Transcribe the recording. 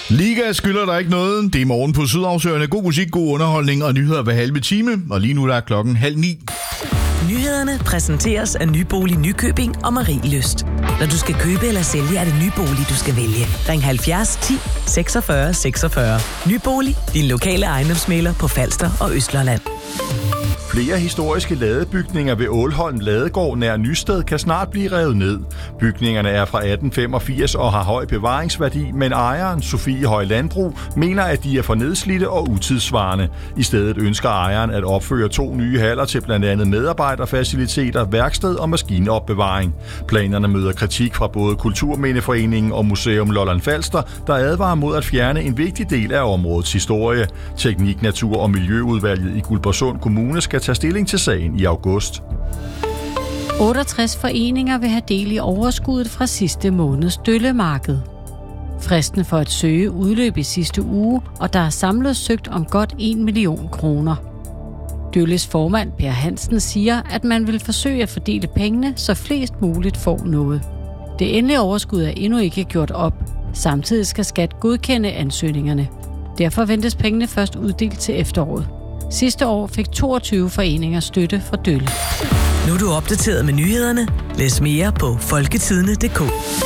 Liga skylder der ikke noget. Det er morgen på Sydhavsøerne. God musik, god underholdning og nyheder hver halve time. Og lige nu der er klokken 8:30. Nyhederne præsenteres af Nybolig Nykøbing og Marielyst. Når du skal købe eller sælge, er det Nybolig, du skal vælge. Ring 70 10 46 46. Nybolig, din lokale ejendomsmægler på Falster og Østlandet. Flere historiske ladebygninger ved Ålholm Ladegård nær Nysted kan snart blive revet ned. Bygningerne er fra 1885 og har høj bevaringsværdi, men ejeren, Sofie Høj Landbrug, mener, at de er for nedslidte og utidssvarende. I stedet ønsker ejeren at opføre 2 nye haller til blandt andet medarbejderfaciliteter, værksted og maskineopbevaring. Planerne møder kritik fra både Kulturmindeforeningen og Museum Lolland Falster, der advarer mod at fjerne en vigtig del af områdets historie. Teknik, Natur og Miljøudvalget i Guldborgsund Kommune skal tage stilling til sagen i august. 68 foreninger vil have del i overskuddet fra sidste måneds døllemarked. Fristen for at søge udløb i sidste uge, og der er samlet søgt om godt 1 million kroner. Dølles formand Per Hansen siger, at man vil forsøge at fordele pengene, så flest muligt får noget. Det endelige overskud er endnu ikke gjort op. Samtidig skal Skat godkende ansøgningerne. Derfor ventes pengene først uddelt til efteråret. Sidste år fik 22 foreninger støtte fra Dølle. Nu er du opdateret med nyhederne. Læs mere på folketidene.dk.